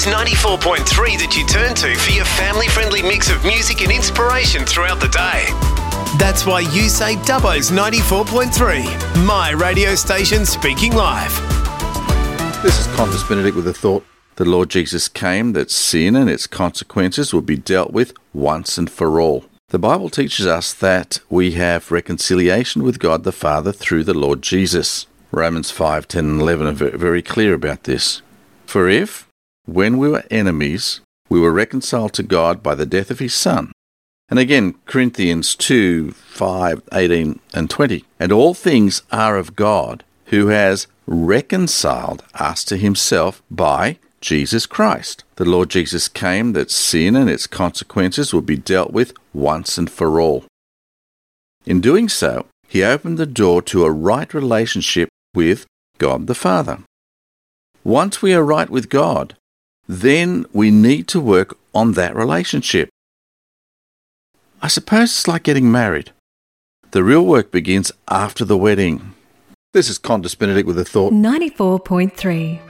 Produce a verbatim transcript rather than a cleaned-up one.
ninety-four point three that you turn to for your family-friendly mix of music and inspiration throughout the day. That's why you say Dubbo's ninety-four point three, my radio station speaking live. This is Qantas Benedict with a thought. The Lord Jesus came that sin and its consequences would be dealt with once and for all. The Bible teaches us that we have reconciliation with God the Father through the Lord Jesus. Romans five, ten and eleven are very clear about this. For if, when we were enemies, we were reconciled to God by the death of his Son. And again, Corinthians two, five, eighteen and twenty. And all things are of God, who has reconciled us to himself by Jesus Christ. The Lord Jesus came that sin and its consequences would be dealt with once and for all. In doing so, he opened the door to a right relationship with God the Father. Once we are right with God, then we need to work on that relationship. I suppose it's like getting married. The real work begins after the wedding. This is Qantas Benedict with a thought. ninety-four point three